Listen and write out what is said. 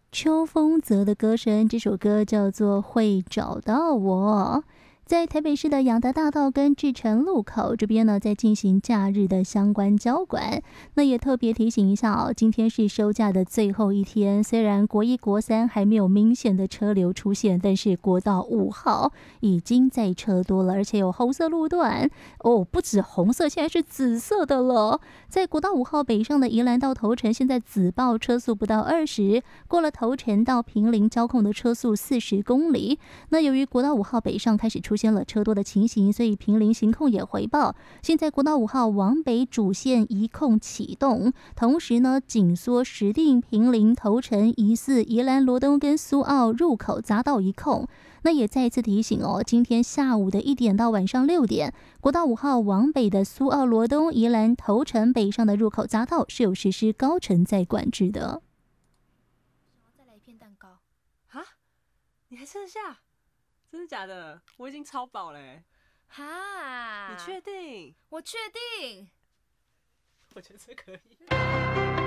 邱风泽的歌声，这首歌叫做《会找到我》。在台北市的养德大道跟志诚路口这边呢，在进行假日的相关交管。那也特别提醒一下哦，今天是收假的最后一天，虽然国一、国三还没有明显的车流出现，但是国道5号已经在车多了，而且有红色路段哦，不止红色，现在是紫色的了。在国道5号北上的宜兰到头城，现在紫报车速不到20，过了头城到坪林交控的车速40公里。那由于国道5号北上开始出现了车多的情形，所以坪林行控也回报，现在国道5号往北主线移控启动，同时呢紧缩石碇、坪林、头城、疑似宜兰罗东跟苏澳入口匝道移控。那也再一次提醒哦，今天下午的1点到晚上6点，国道5号往北的苏澳、罗东、宜兰、头城北上的入口匝道是有实施高承载管制的。 再来一片蛋糕啊？你还吃得下？真的假的？我已经超饱了欸。 哈？ 你确定？ 我确定。 我觉得这可以。